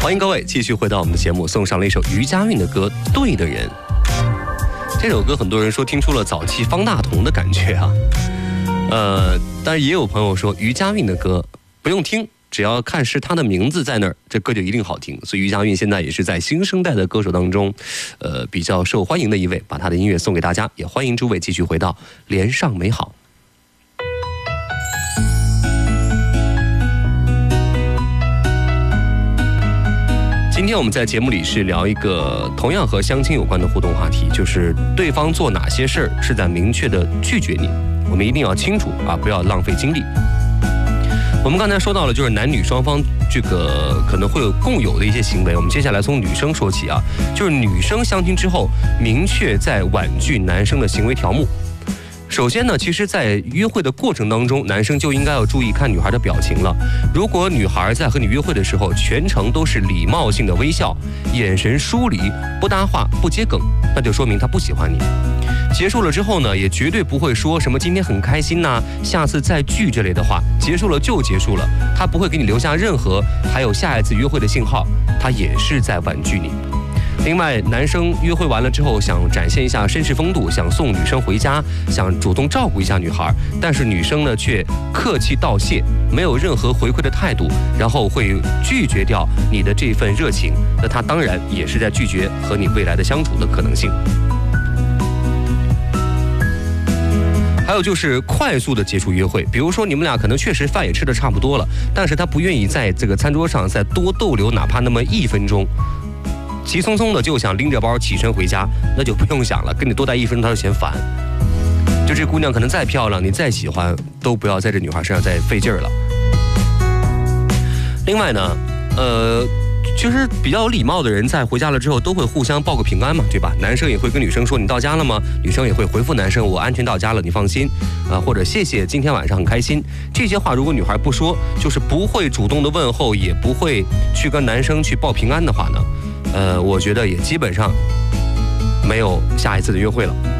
欢迎各位继续回到我们的节目，送上了一首余佳韵的歌《对的人》。这首歌很多人说听出了早期方大同的感觉啊，但是也有朋友说余佳韵的歌不用听，只要看是她的名字在那儿，这歌就一定好听。所以余佳韵现在也是在新生代的歌手当中，比较受欢迎的一位，把她的音乐送给大家，也欢迎诸位继续回到连上美好。今天我们在节目里是聊一个同样和相亲有关的互动话题，就是对方做哪些事儿是在明确的拒绝你，我们一定要清楚啊，不要浪费精力。我们刚才说到了，就是男女双方这个可能会有共有的一些行为。我们接下来从女生说起啊，就是女生相亲之后明确在婉拒男生的行为条目。首先呢，其实在约会的过程当中，男生就应该要注意看女孩的表情了。如果女孩在和你约会的时候全程都是礼貌性的微笑，眼神疏离，不搭话不接梗，那就说明她不喜欢你。结束了之后呢，也绝对不会说什么今天很开心呐，下次再聚这类的话。结束了就结束了，她不会给你留下任何还有下一次约会的信号，她也是在婉拒你。另外，男生约会完了之后想展现一下绅士风度，想送女生回家，想主动照顾一下女孩，但是女生呢却客气道谢，没有任何回馈的态度，然后会拒绝掉你的这份热情，那他当然也是在拒绝和你未来的相处的可能性。还有就是快速的结束约会，比如说你们俩可能确实饭也吃得差不多了，但是他不愿意在这个餐桌上再多逗留哪怕那么1分钟，急匆匆的就想拎着包起身回家，那就不用想了，跟你多待1分钟他就嫌烦。就这姑娘可能再漂亮，你再喜欢，都不要在这女孩身上再费劲儿了。另外呢，其实比较有礼貌的人在回家了之后都会互相报个平安嘛，对吧？男生也会跟女生说你到家了吗？女生也会回复男生我安全到家了，你放心或者谢谢今天晚上很开心。这些话如果女孩不说，就是不会主动的问候，也不会去跟男生去报平安的话呢，我觉得也基本上没有下一次的约会了。